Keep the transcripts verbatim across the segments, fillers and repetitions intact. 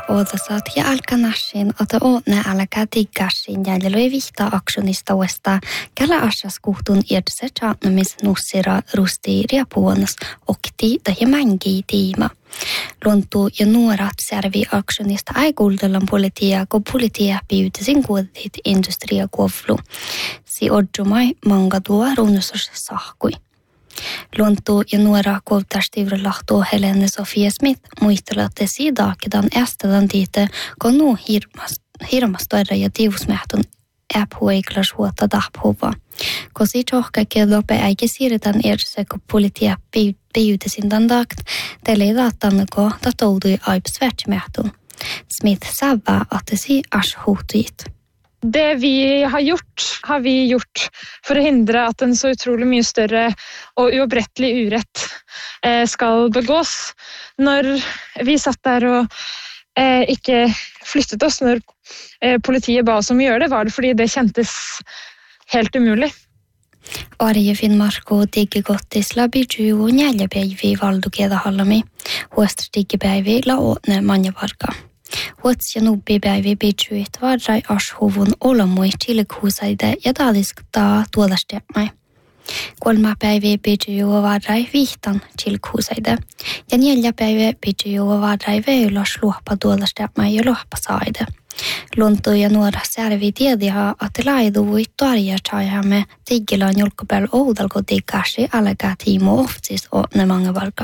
oodasat ja alkanashin, ota ootne alkaa tigashin ja löi vihtaa aktionista uesta, källä asas kuhtun irse tjatnamis nussira rustiiria puonas okti tai mängi tiima. Luontu ja nuorat servi aktionista aikultelan politia, kun politia pyytäsin kuotit industria kuovlu. Si odjumai manga tuo runnusas sahkui. Luontu ja nuora kuultastiivre lahtuu Helene Sofia Smith muistelatte siitä, kedan estedan tiite, kun nuu hirmastoida ja tiivusmehtun äphuiklas huotta tahpuva. Kun siitä ohka kedope äike siirretään edessä, kun politia pyytäsin tämän dagt, teille ei laattanako tatoutui aipsvärtsmehtun. Smith sävää, että si ashuutuit. Det vi har gjort, har vi gjort för att hindra att en så utrolig mye større og uopprettelig urett eh, skal begås. Når vi satt der og eh, ikke flyttet oss når eh, politiet ba oss om å gjøre det, var det fordi det kjentes helt umulig. Arje Finnmarko digigottis läpi juo neljäpäiviä valdukiedahallami. Huostas digipäiviä la åtne manjavarka. Huots ja nubbipäivi pitsuit varrai ashuvun olamui tilikuusaide ja taalisktaa tuolastemai. Kolma päiviä pitsu varrai vihtan tilikuusaide ja neljä päiviä pitsu varrai veilas luoppa tuolastemai ja luoppasaide. Luonto ja nuora särvi tiediha, että laiduvui tarjatsajamme tigilan julkopäällä oudalko digasi alkaa tiimo ofsis åtne mangavarka.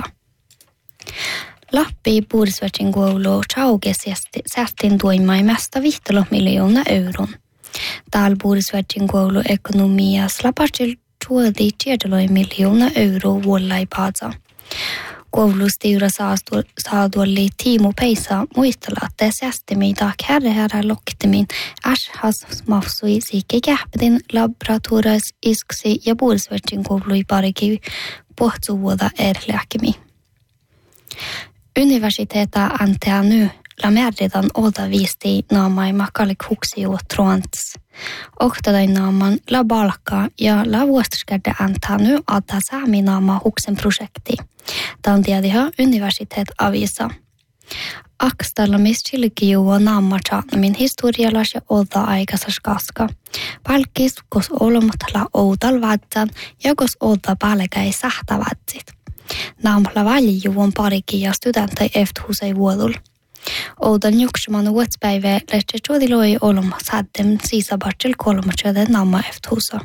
Lappi Puurisvätsin koulu chauke säästin tuimai mesta vihtalo miljoona euron. Täällä Puurisvätsin koulu ekonomias lapatsil tuodi tiedoloi miljoona euro vuollai paatsa. Koulustiura saaduolli Tiimo Peisa muistella, että säästimi taak herre herra loktimin ashas mafsui siike kähpedin laboratoris iski ja Puurisvätsin koului parikin pohtsuvuoda erlääkimi. Universiteeta antaa nu la määritan olta viisti naamai makalik huksiu troants. Ohtadain naaman la balka ja la vuostaskädde antaa nu alta saami naama huksen projekti. Tämä on tiediha universiteet avisa. Akstallamis chilkijuo naama chaatnamin historialas ja olta aikasas kaska. Palkis kos olomatla outal vatsan ja kos olta palkai sahta vatsit. Naamalla valjuun parikin ja studentai efthusei vuodul. Oudan juksman vuotspäivä lähtee juodiloi olma saddem sisabartil kolmatjöden naama efthusa.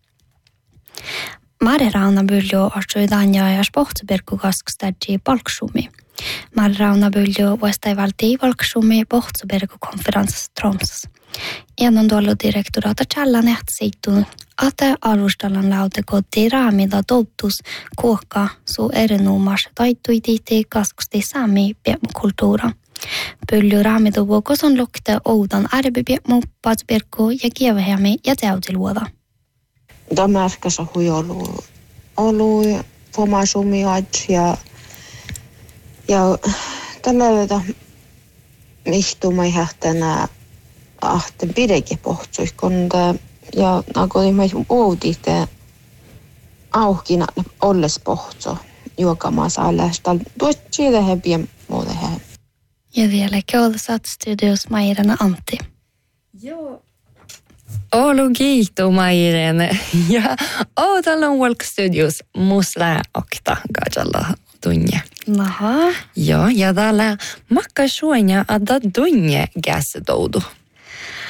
Marerauna byljo artsui danja ja sportberku kaskstadji palksumi. Marerauna byljo vuostai valtii palksumi sportberku konferens Tromsas. Ennen tuolla direktoraata challan ehtseittun, että arvostellaan lautekoti raamida tottus kuokka su erinomas taittui tiiti kaskusti saami kulttuura. Pylly raamida vuokos on lukte oudan arbipiemu patsberku ja kievehemi ja teutiluoda. Tämä äskäs on olu, olu pomaisumiat ja, ja tällä löytä mihtumai hähtänä ahten pidekin pohtsui, kun ja nakoin mai uudit auhkina olles pohtso juokamaan saallasta tuosta siitä he pien muuta he. Ja vielä Keolisat Studios Mairena Antti. Joo. Olu kiitos Mairena ja Oudalon Walk Studios musla okta gajalla tunne. Naha. Joo, ja täällä makka suonia adda tunne gäsdoudu.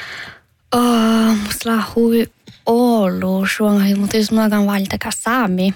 Oh, musta hui Oulu suongai, mutta jos mä otan valitakaan saami.